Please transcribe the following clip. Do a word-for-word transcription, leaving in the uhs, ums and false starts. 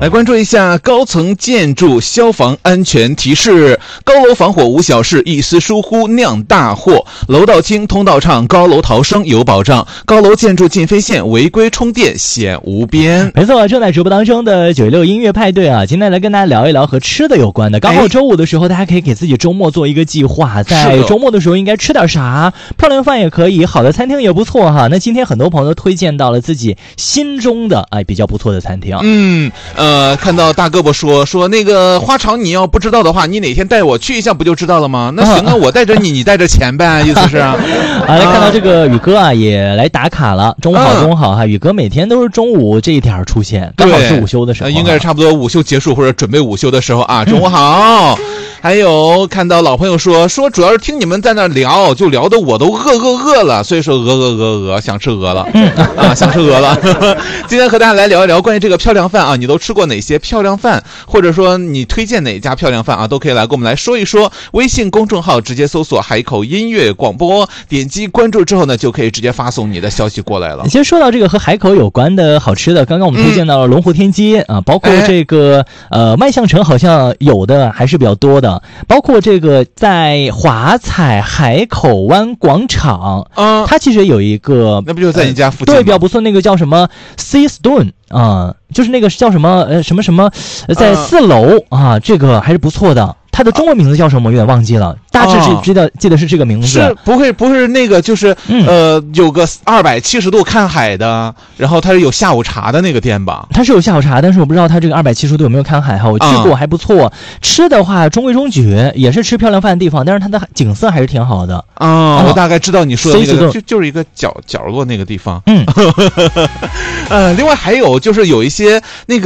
来关注一下高层建筑消防安全提示：高楼防火无小事，一丝疏忽酿大祸。楼道清，通道畅，高楼逃生有保障。高楼建筑禁飞线，违规充电险无边。 没错，正在直播当中的九六音乐派对啊，今天来跟大家聊一聊和吃的有关的。刚好周五的时候，大家可以给自己周末做一个计划，在周末的时候应该吃点啥？漂亮饭也可以，好的餐厅也不错哈。那今天很多朋友都推荐到了自己心中的哎比较不错的餐厅。 嗯，呃，看到大胳膊说说那个花场，你要不知道的话，你哪天带我去一下不就知道了吗？那行啊，我带着你，你带着钱呗，意思是啊。 好，来看到这个宇哥啊也来打卡了，中午好，中午好哈。宇哥每天都是中午这一点出现，刚好是午休的时候、啊， 应该是差不多午休结束或者准备午休的时候啊。中午好。嗯，还有看到老朋友说说，主要是听你们在那聊，就聊得我都饿饿饿了，所以说鹅鹅鹅鹅想吃鹅了，嗯啊，想吃鹅了。今天和大家来聊一聊关于这个漂亮饭啊，你都吃过哪些漂亮饭，或者说你推荐哪家漂亮饭啊，都可以来跟我们来说一说。微信公众号直接搜索海口音乐广播，点击关注之后呢，就可以直接发送你的消息过来了。 其实说到这个和海口有关的好吃的，刚刚我们推荐到了龙湖天街、嗯、啊，包括这个、哎、呃万象城好像有的还是比较多的。包括这个在华彩海口湾广场，嗯，它其实有一个， 那不就在你家附近吗？ 呃、对，比较不错，那个叫什么 Sea Stone 啊、呃，就是那个叫什么呃什么什么，在四楼啊，这个还是不错的。它的中文名字叫什么？我有点忘记了，大致是知道、哦、记得是这个名字。 是不会不是那个就是、嗯、呃有个二百七十度看海的，然后它是有下午茶的那个店吧？它是有下午茶，但是我不知道它这个二百七十度有没有看海哈。我去过、嗯、还不错，吃的话中规中矩，也是吃漂亮饭的地方，但是它的景色还是挺好的。 啊、哦哦，我大概知道你说的那个，就就是一个角角落那个地方。嗯，呃，另外还有就是有一些那个。